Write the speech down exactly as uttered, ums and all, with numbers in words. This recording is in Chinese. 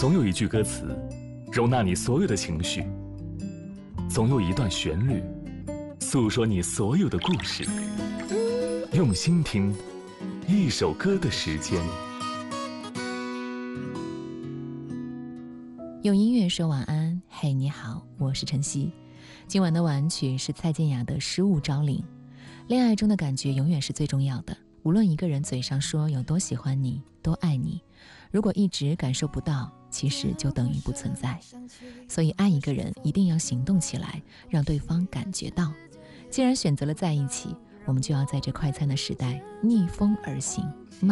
总有一句歌词容纳你所有的情绪，总有一段旋律诉说你所有的故事。用心听一首歌的时间。 用音乐说晚安。嘿，你好，我是晨曦。今晚的晚曲是蔡健雅的《失物招领》。恋爱中的感觉永远是最重要的，无论一个人嘴上说有多喜欢你，多爱你，如果一直感受不到，其实就等于不存在。所以爱一个人一定要行动起来，让对方感觉到。既然选择了在一起，我们就要在这快餐的时代逆风而行，